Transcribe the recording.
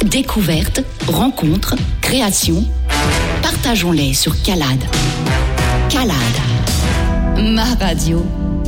Découvertes, rencontres, créations. Partageons-les sur Calade. Calade, ma radio.